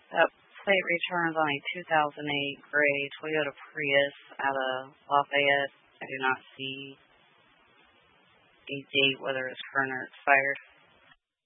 That plate returns on a 2008 gray Toyota Prius out of Lafayette. I do not see a date, whether it's current or expired.